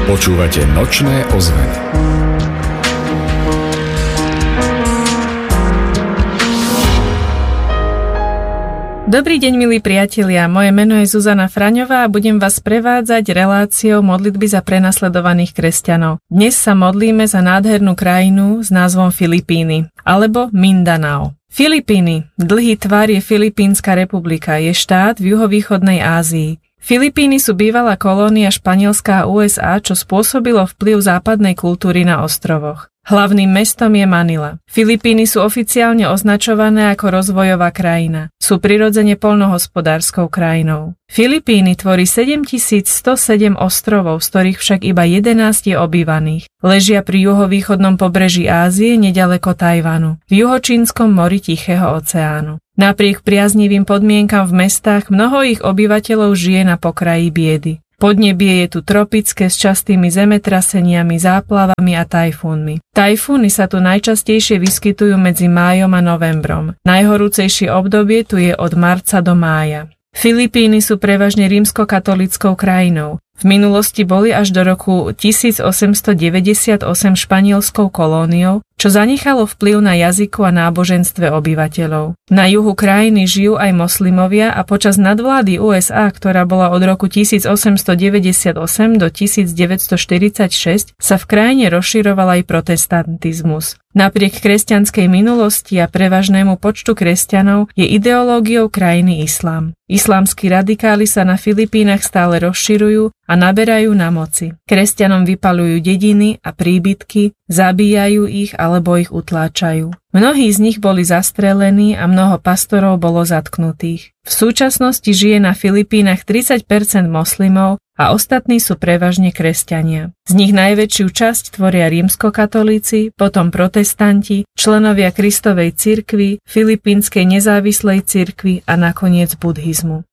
Počúvate Nočné ozveny. Dobrý deň, milí priatelia, moje meno je Zuzana Fraňová a budem vás prevádzať reláciou modlitby za prenasledovaných kresťanov. Dnes sa modlíme za nádhernú krajinu s názvom Filipíny, alebo Mindanao. Filipíny, dlhý tvar je Filipínska republika, je štát v juhovýchodnej Ázii. Filipíny sú bývalá kolónia Španielska a USA, čo spôsobilo vplyv západnej kultúry na ostrovoch. Hlavným mestom je Manila. Filipíny sú oficiálne označované ako rozvojová krajina. Sú prirodzene poľnohospodárskou krajinou. Filipíny tvorí 7107 ostrovov, z ktorých však iba 11 je obývaných. Ležia pri juhovýchodnom pobreží Ázie neďaleko Tajvanu, v juhočínskom mori Tichého oceánu. Napriek priaznivým podmienkam v mestách mnoho ich obyvateľov žije na pokraji biedy. Podnebie je tu tropické s častými zemetraseniami, záplavami a tajfúnmi. Tajfúny sa tu najčastejšie vyskytujú medzi májom a novembrom. Najhorúcejšie obdobie tu je od marca do mája. Filipíny sú prevažne rímskokatolíckou krajinou. V minulosti boli až do roku 1898 španielskou kolóniou, čo zanechalo vplyv na jazyku a náboženstve obyvateľov. Na juhu krajiny žijú aj moslimovia a počas nadvlády USA, ktorá bola od roku 1898 do 1946, sa v krajine rozširoval aj protestantizmus. Napriek kresťanskej minulosti a prevažnému počtu kresťanov je ideológiou krajiny islám. Islámski radikáli sa na Filipínach stále rozširujú a naberajú na moci. Kresťanom vypaľujú dediny a príbytky, zabíjajú ich alebo ich utláčajú. Mnohí z nich boli zastrelení a mnoho pastorov bolo zatknutých. V súčasnosti žije na Filipínach 30% moslimov a ostatní sú prevažne kresťania. Z nich najväčšiu časť tvoria rímskokatolíci, potom protestanti, členovia Kristovej cirkvi, Filipínskej nezávislej cirkvi a nakoniec buddhizmu.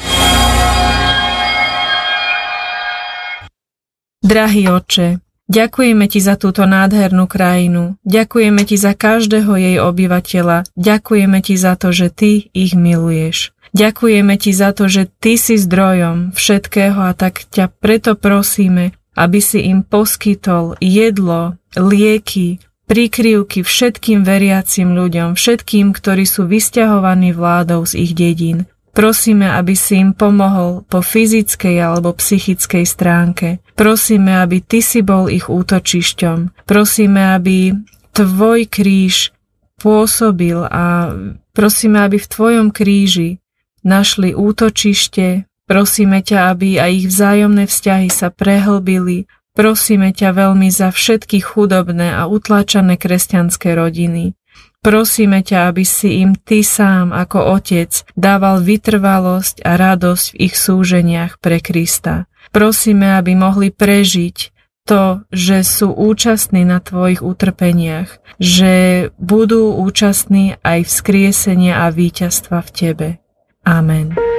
Drahý Otče, ďakujeme Ti za túto nádhernú krajinu, ďakujeme Ti za každého jej obyvateľa, ďakujeme Ti za to, že Ty ich miluješ. Ďakujeme Ti za to, že Ty si zdrojom všetkého a tak ťa preto prosíme, aby si im poskytol jedlo, lieky, prikryvky všetkým veriacim ľuďom, všetkým, ktorí sú vysťahovaní vládou z ich dedín. Prosíme, aby si im pomohol po fyzickej alebo psychickej stránke. Prosíme, aby Ty si bol ich útočišťom. Prosíme, aby Tvoj kríž pôsobil a prosíme, aby v Tvojom kríži našli útočište. Prosíme ťa, aby aj ich vzájomné vzťahy sa prehlbili. Prosíme ťa veľmi za všetky chudobné a utláčané kresťanské rodiny. Prosíme ťa, aby si im Ty sám ako Otec dával vytrvalosť a radosť v ich súženiach pre Krista. Prosíme, aby mohli prežiť to, že sú účastní na Tvojich utrpeniach, že budú účastní aj vzkriesenia a víťazstva v Tebe. Amen.